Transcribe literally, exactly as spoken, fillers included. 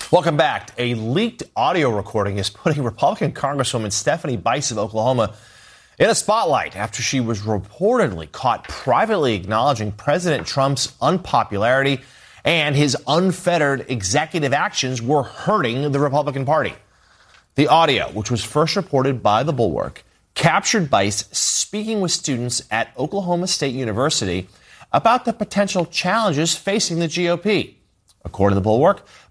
Welcome back. A leaked audio recording is putting Republican Congresswoman Stephanie Bice of Oklahoma in a spotlight after she was reportedly caught privately acknowledging President Trump's unpopularity and his unfettered executive actions were hurting the Republican Party. The audio, which was first reported by The Bulwark, captured Bice speaking with students at Oklahoma State University about the potential challenges facing the G O P. According to The Bulwark,